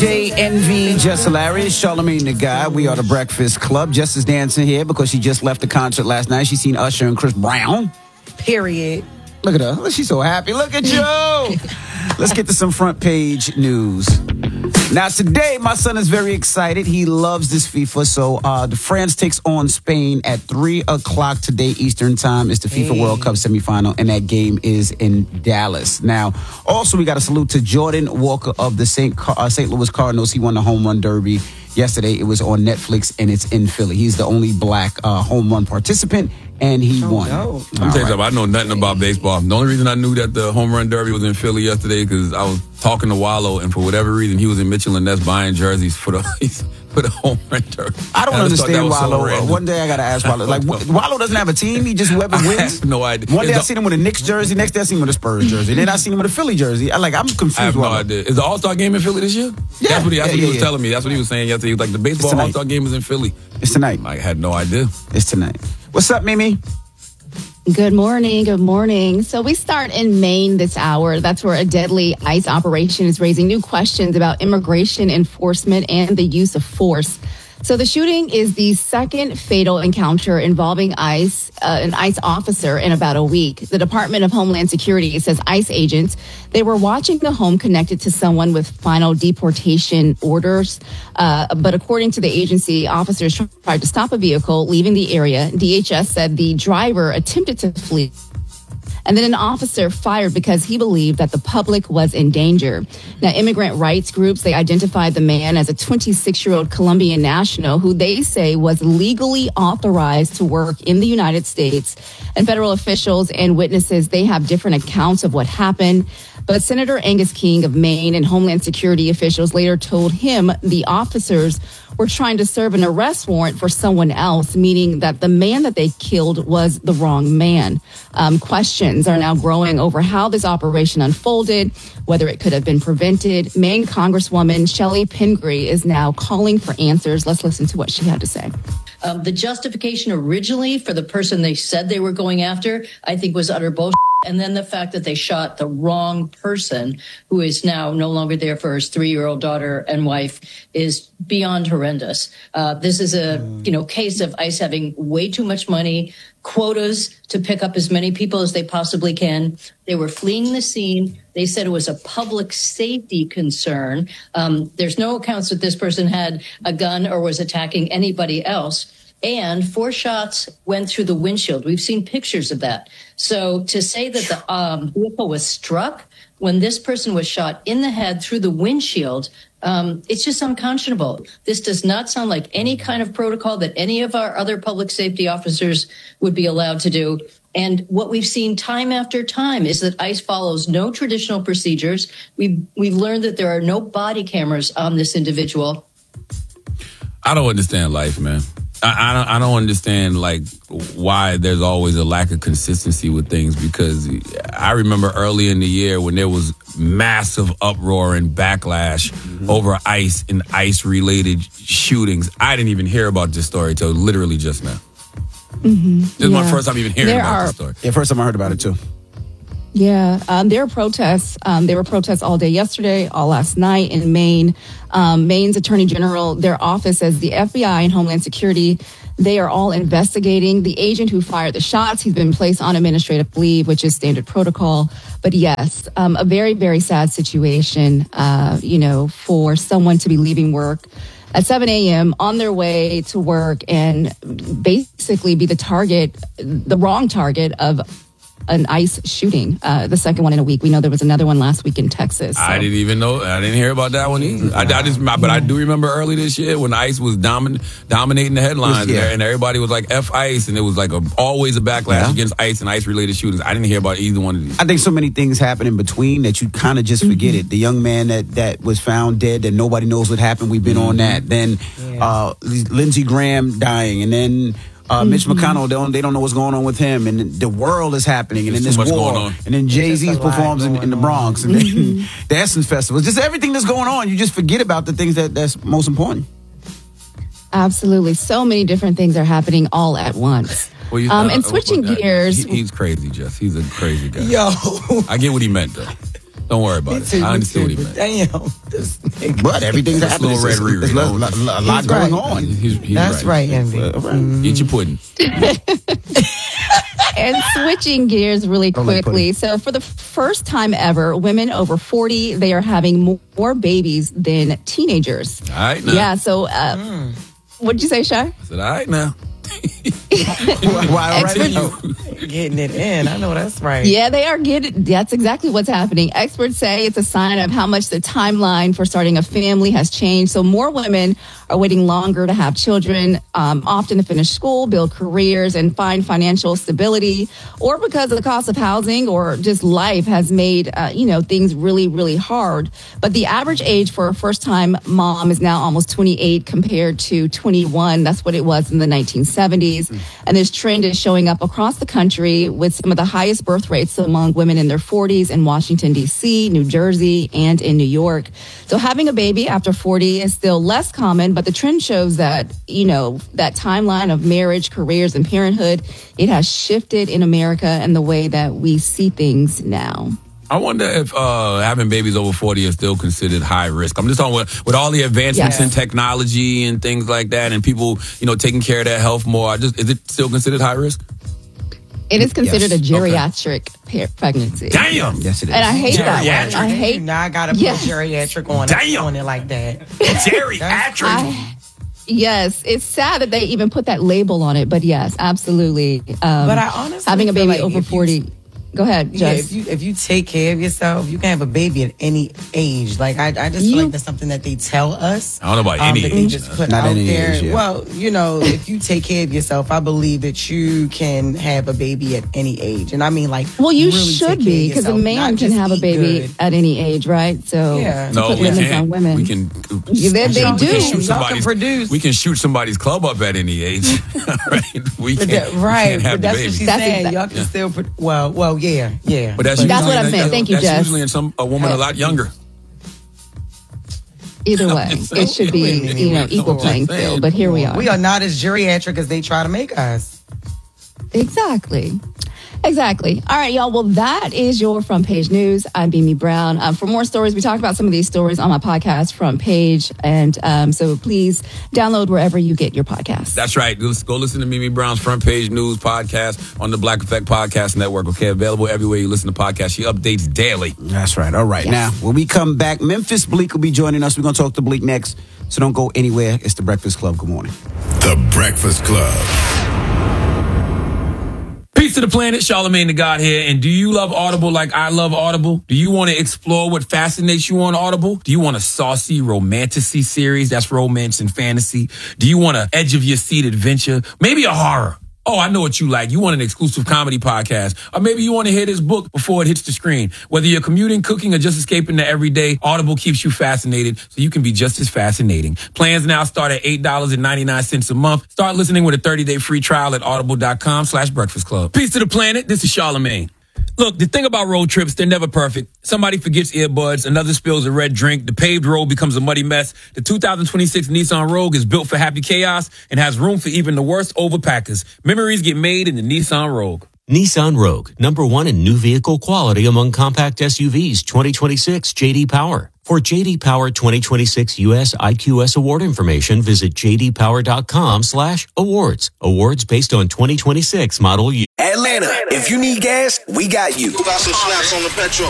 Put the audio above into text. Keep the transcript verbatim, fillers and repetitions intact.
J, Envy, Just Hilarious, Charlamagne the Guy. We are the Breakfast Club. Jess is dancing here because she just left the concert last night. She's seen Usher and Chris Brown. Period. Look at her. She's so happy. Look at you. Let's get to some front page news. Now, today, my son is very excited. He loves this FIFA. So, uh, the France takes on Spain at three o'clock today Eastern Time. It's the FIFA hey. World Cup semifinal, and that game is in Dallas. Now, also, we got a salute to Jordan Walker of the Saint Uh, Saint Louis Cardinals. He won the home run derby yesterday. It was on Netflix, and it's in Philly. He's the only black uh, home run participant, and he oh, won. No. I'm telling you something, I know nothing about baseball. The only reason I knew that the home run derby was in Philly yesterday because I was talking to Wallow, and for whatever reason, he was in Mitchell and Ness buying jerseys for the for the home run derby. I don't and understand I Wallow. So One day I gotta ask Wallow. Like Wallow doesn't have a team. He just whoever wins. I have no idea. One day Is I seen him with a Knicks jersey. Next day I seen him with a Spurs jersey. Then I seen him with a Philly jersey. I like I'm confused. I have no Wallow. idea. Is the All Star game in Philly this year? Yeah, that's what he, that's yeah, what he yeah, was yeah. telling me. That's what he was saying yesterday. He was like, the baseball All Star game is in Philly. It's tonight. I had no idea. It's tonight. What's up, Mimi? Good morning. Good morning. So we start in Maine this hour. That's where a deadly ICE operation is raising new questions about immigration enforcement and the use of force. So the shooting is the second fatal encounter involving ICE, uh, an ICE officer in about a week. The Department of Homeland Security says ICE agents, they were watching the home connected to someone with final deportation orders. Uh, but according to the agency, officers tried to stop a vehicle leaving the area. D H S said the driver attempted to flee. And then an officer fired because he believed that the public was in danger. Now, immigrant rights groups, they identified the man as a twenty-six-year-old Colombian national who they say was legally authorized to work in the United States. And federal officials and witnesses, they have different accounts of what happened. But Senator Angus King of Maine and Homeland Security officials later told him the officers were trying to serve an arrest warrant for someone else, meaning that the man that they killed was the wrong man. Um, questions are now growing over how this operation unfolded, whether it could have been prevented. Maine Congresswoman Shelley Pingree is now calling for answers. Let's listen to what she had to say. Um, the justification originally for the person they said they were going after, I think, was utter bullshit. And then the fact that they shot the wrong person, who is now no longer there for his three-year-old daughter and wife, is beyond horrendous. Uh, this is a, you know, case of ICE having way too much money, quotas to pick up as many people as they possibly can. They were fleeing the scene. They said it was a public safety concern. Um, there's no accounts that this person had a gun or was attacking anybody else. And four shots went through the windshield. We've seen pictures of that. So to say that the um, vehicle was struck when this person was shot in the head through the windshield, um, it's just unconscionable. This does not sound like any kind of protocol that any of our other public safety officers would be allowed to do. And what we've seen time after time is that ICE follows no traditional procedures. We've, we've learned that there are no body cameras on this individual. I don't understand life, man. I, I don't. I don't understand like why there's always a lack of consistency with things. Because I remember early in the year when there was massive uproar and backlash mm-hmm. over ICE and ICE-related shootings. I didn't even hear about this story till literally just now. Mm-hmm. This yeah. is my first time even hearing there about are, this story. Yeah, first time I heard about it too. Yeah, um, there are protests. Um, there were protests all day yesterday, all last night in Maine. Um, Maine's Attorney General, their office says the F B I and Homeland Security, they are all investigating the agent who fired the shots. He's been placed on administrative leave, which is standard protocol. But yes, um, a very, very sad situation, uh, you know, for someone to be leaving work at seven a.m. on their way to work and basically be the target, the wrong target of an ICE shooting, uh, the second one in a week. We know there was another one last week in Texas. So. I didn't even know. I didn't hear about that one either. I, I just, but I do remember early this year when ICE was domin, dominating the headlines, yeah. and everybody was like F ICE, and it was like a, always a backlash yeah. against ICE and ICE-related shootings. I didn't hear about either one of these. I think so many things happen in between that you kind of just forget mm-hmm. it. The young man that, that was found dead, that nobody knows what happened. We've been mm-hmm. on that. Then yeah. uh, Lindsey Graham dying, and then Uh, Mitch mm-hmm. McConnell, they don't, they don't know what's going on with him, and the world is happening, and There's then this war, and then Jay-Z performs in, in the Bronx, and then mm-hmm. the Essence Festival. It's just everything that's going on. You just forget about the things that, that's most important. Absolutely. So many different things are happening all at once. Well, you, um, uh, and switching uh, gears. He, he's crazy, Jess. He's a crazy guy. Yo. I get what he meant, though. Don't worry about it. I understand what he meant. Damn. This nigga. But everything's That's happening. little red There's- Riri. there's a lot, a lot He's going right. on. He's, he's That's right, Envy. Mm-hmm. Eat your pudding. And switching gears really Don't like quickly. So for the first time ever, women over forty, they are having more babies than teenagers. All right now. Yeah. So uh, Mm. what did you say, Shy? I said, all right now. Why already? Experts- Getting it in. I know that's right. Yeah, they are getting. That's exactly what's happening. Experts say it's a sign of how much the timeline for starting a family has changed. So more women are waiting longer to have children, um, often to finish school, build careers, and find financial stability, or because the cost of housing or just life has made uh, you know things really, really hard. But the average age for a first-time mom is now almost twenty-eight compared to twenty-one. That's what it was in the nineteen seventies. And this trend is showing up across the country with some of the highest birth rates among women in their forties in Washington, D C, New Jersey, and in New York. So having a baby after forty is still less common, but the trend shows that, you know, that timeline of marriage, careers, and parenthood, it has shifted in America and the way that we see things now. I wonder if uh, having babies over forty is still considered high risk. I'm just talking with, with all the advancements Yes. in technology and things like that, and people, you know, taking care of their health more. I just is it still considered high risk? It is considered Yes. a geriatric pa- pregnancy. Damn. Yes, it is. And I hate that Geriatric. one. I hate. Now I gotta put Yes. geriatric on it, Damn. on it like that. Geriatric. I, yes, it's sad that they even put that label on it, but yes, absolutely. Um, But I honestly having a feel baby like over if you- forty. Go ahead, Yeah, Jess. if you if you take care of yourself, you can have a baby at any age. Like I, I just feel You- like that's something that they tell us. I don't know about um, any that they age. just put Not out any there. age, yeah. Well, you know, if you take care of yourself, I believe that you can have a baby at any age. And I mean, like, well, you really should take care of be because a yourself, man not can just have a eat baby good. at any age, right? So Yeah. to No, put we limits can't. on women. We can. Yeah, they- they we can do. shoot Y'all can somebody's- produce. We can shoot somebody's club up at any age. Right? We But can't. that, we right, can't have but the that's baby. what she's That's saying. exact- Y'all can still, pro- well, well, yeah, yeah. But that's, That's usually, what I meant. Thank you, that's Jess. usually in some a woman a lot younger. Either way, just it should be saying. you know equal I'm playing saying. field. But here we are. we are not as geriatric as they try to make us. Exactly. Exactly. All right, y'all. Well, that is your Front Page News. I'm Mimi Brown. Um, for more stories, we talk about some of these stories on my podcast, Front Page. And um, so please download wherever you get your podcasts. That's right. Let's go listen to Mimi Brown's Front Page News podcast on the Black Effect Podcast Network. Okay, available everywhere you listen to podcasts. She updates daily. That's right. All right. Yes. Now, when we come back, Memphis Bleak will be joining us. We're going to talk to Bleak next. So don't go anywhere. It's The Breakfast Club. Good morning. The Breakfast Club. Peace to the planet, Charlamagne the God here. And do you love Audible like I love Audible? Do you want to explore what fascinates you on Audible? Do you want a saucy romantasy series? That's romance and fantasy. Do you want an edge of your seat adventure? Maybe a horror. Oh, I know what you like. You want an exclusive comedy podcast. Or maybe you want to hear this book before it hits the screen. Whether you're commuting, cooking, or just escaping the everyday, Audible keeps you fascinated so you can be just as fascinating. Plans now start at eight dollars and ninety-nine cents a month. Start listening with a thirty-day free trial at audible.com slash breakfast club. Peace to the planet. This is Charlamagne. Look, the thing about road trips, they're never perfect. Somebody forgets earbuds, another spills a red drink, the paved road becomes a muddy mess. The two thousand twenty-six Nissan Rogue is built for happy chaos and has room for even the worst overpackers. Memories get made in the Nissan Rogue. Nissan Rogue, number one in new vehicle quality among compact S U Vs, twenty twenty-six J D Power. For J D Power twenty twenty-six U S I Q S award information, visit jdpower.com slash awards. Awards based on twenty twenty-six model year. Atlanta, if you need gas, we got you. Got some snaps on the petrol.